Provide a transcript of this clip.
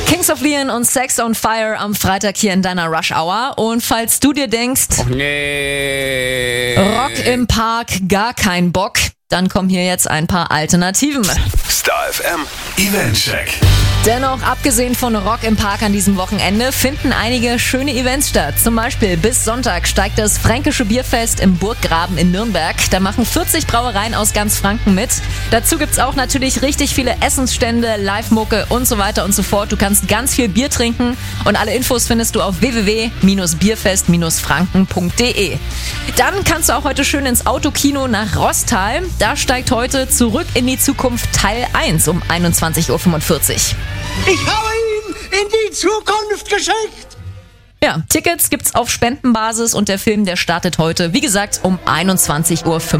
Kings of Leon und Sex on Fire am Freitag hier in deiner Rush Hour. Und falls du dir denkst, Rock im Park, gar kein Bock, dann kommen hier jetzt ein paar Alternativen. Star FM Eventcheck. Dennoch, abgesehen von Rock im Park an diesem Wochenende, finden einige schöne Events statt. Zum Beispiel bis Sonntag steigt das Fränkische Bierfest im Burggraben in Nürnberg. Da machen 40 Brauereien aus ganz Franken mit. Dazu gibt's auch natürlich richtig viele Essensstände, Live-Mucke und so weiter und so fort. Du kannst ganz viel Bier trinken und alle Infos findest du auf www.bierfest-franken.de. Dann kannst du auch heute schön ins Autokino nach Rostal. Da steigt heute Zurück in die Zukunft Teil 1 um 21.45 Uhr. Ich habe ihn in die Zukunft geschickt. Ja, Tickets gibt's auf Spendenbasis und der Film, der startet heute, wie gesagt, um 21.45 Uhr.